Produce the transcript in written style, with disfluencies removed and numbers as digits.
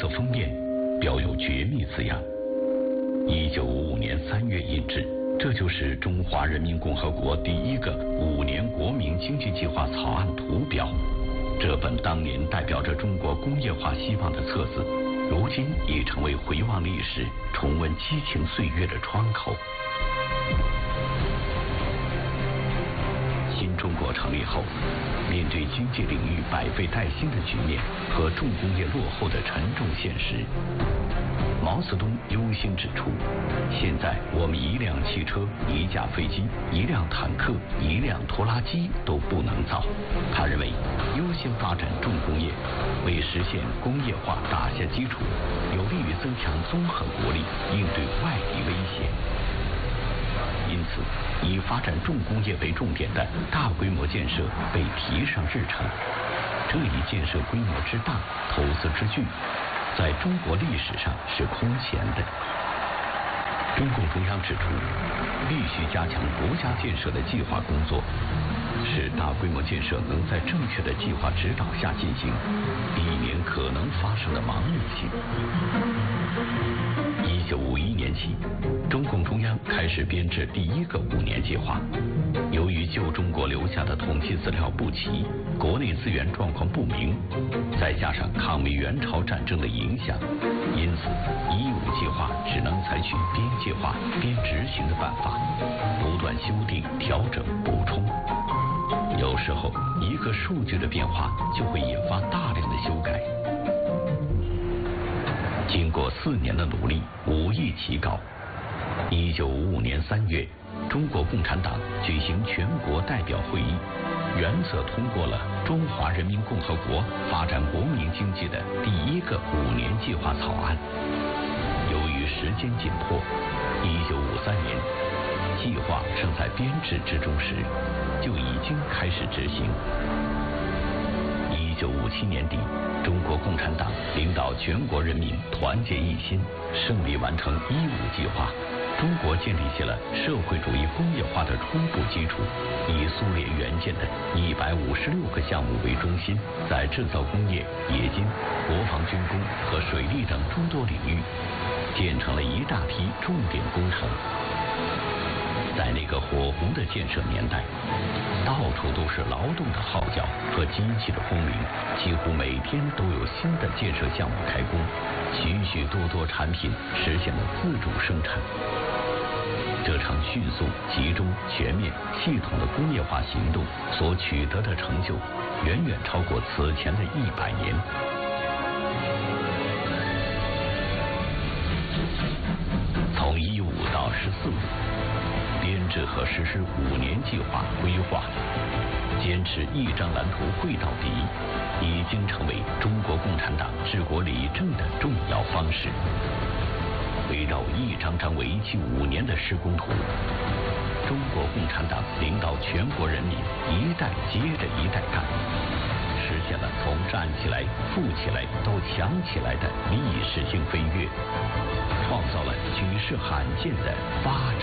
色封面标有绝密字样。1955年3月印制，这就是中华人民共和国第一个5年国民经济计划草案图表。这本当年代表着中国工业化希望的册子，如今已成为回望历史、重温激情岁月的窗口。新中国成立后，面对经济领域百废待兴的局面和重工业落后的沉重现实，毛泽东忧心指出，现在我们一辆汽车、一架飞机、一辆坦克、一辆拖拉机都不能造。他认为，优先发展重工业，为实现工业化打下基础，有利于增强综合国力，应对外敌威胁。因此，以发展重工业为重点的大规模建设被提上日程。这一建设规模之大，投资之巨，在中国历史上是空前的。中共中央指出，必须加强国家建设的计划工作，使大规模建设能在正确的计划指导下进行，避免可能发生的盲目性。1951年起，中共中央开始编制第一个5年计划。由于旧中国留下的统计资料不齐，国内资源状况不明，再加上抗美援朝战争的影响，因此15计划只能采取边计划边执行的办法，不断修订、调整、补充。有时候，一个数据的变化就会引发大量的修改。经过4年的努力，5易其稿。1955年3月，中国共产党举行全国代表会议，原则通过了中华人民共和国发展国民经济的第一个5年计划草案。由于时间紧迫，1953年，计划正在编制之中时，就已经开始执行。1957年底，中国共产党领导全国人民团结一心，胜利完成15计划。中国建立起了社会主义工业化的初步基础，以苏联援建的156个项目为中心，在制造工业、冶金、国防军工和水利等诸多领域，建成了一大批重点工程。在那个火红的建设年代，到处都是劳动的号角和机器的轰鸣，几乎每天都有新的建设项目开工，许许多多产品实现了自主生产。这场迅速、集中、全面、系统的工业化行动所取得的成就，远远超过此前的100年。从15到14，编制和实施5年计划规划，坚持一张蓝图绘到底，已经成为中国共产党治国理政的重要方式。围绕一张张为期5年的施工图，中国共产党领导全国人民一代接着一代干，实现了从站起来、富起来到强起来的历史性飞跃，创造了举世罕见的发展